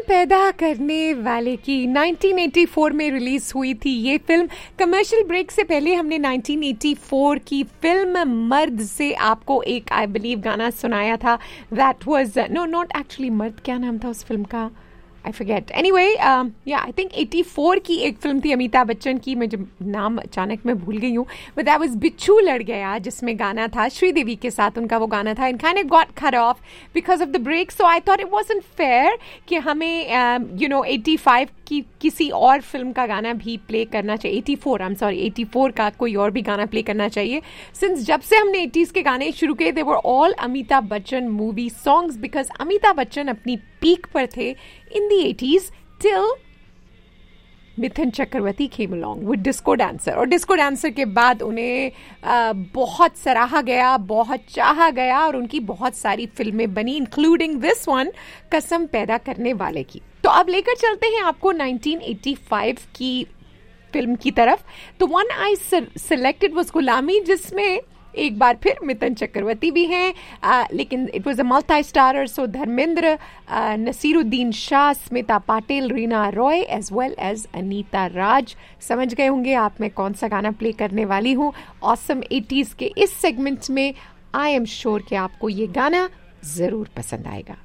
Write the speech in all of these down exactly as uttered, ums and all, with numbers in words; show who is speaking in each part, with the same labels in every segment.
Speaker 1: पैदा करने वाले की नाइनटीन एटी फोर में रिलीज हुई थी ये फिल्म। कमर्शियल ब्रेक से पहले हमने नाइनटीन एटी फोर की फिल्म मर्द से आपको एक आई बिलीव गाना सुनाया था। That was no not actually मर्द, क्या नाम था उस फिल्म का, आई फॉरगेट। एनीवे या आई थिंक एटी फोर की एक फिल्म थी अमिताभ बच्चन की, मुझे नाम अचानक मैं भूल गई हूँ, बट दैट वाज बिच्छू लड़ गया, जिसमें गाना था श्रीदेवी के साथ, उनका वो गाना था। And kind of got cut off because of the break, so I thought it wasn't fair कि हमें यू नो एटी फाइव की किसी और फिल्म का गाना भी प्ले करना चाहिए। Eighty four I am sorry eighty four का कोई और भी गाना प्ले करना चाहिए, सिंस जब से हमने एटीज़ के गाने शुरू किए दे were all Amitabh Bachchan movie songs, because Amitabh Bachchan अपनी पीक पर थे in the eighties till Mithun Chakraborty came along with disco dancer. और डिस्को डांसर के बाद उन्हें आ, बहुत सराहा गया, बहुत चाहा गया, और उनकी बहुत सारी फिल्में बनी इंक्लूडिंग दिस वन, कसम पैदा करने वाले की। तो अब लेकर चलते हैं आपको नाइनटीन एटी फाइव की फिल्म की तरफ। तो वन आई सिलेक्टेड वाज गुलामी, जिसमें एक बार फिर मिथुन चक्रवर्ती भी हैं, आ, लेकिन it was a multi starrer, so Dharmendra, uh, Naseeruddin Shah, Smita Patil, Reena Roy as well as Anita राज। समझ गए होंगे आप मैं कौन सा गाना प्ले करने वाली हूँ। ऑसम एटीज़ के इस सेगमेंट में आई एम श्योर कि आपको ये गाना जरूर पसंद आएगा।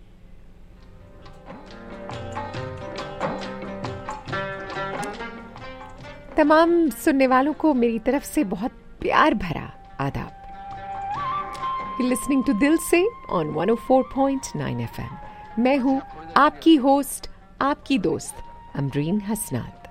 Speaker 1: तमाम सुनने वालों को मेरी तरफ से बहुत प्यार भरा आदाब। लिसनिंग टू दिल से on one O four point nine F M. मैं हूं आपकी होस्ट, आपकी दोस्त अमरीन हसनान।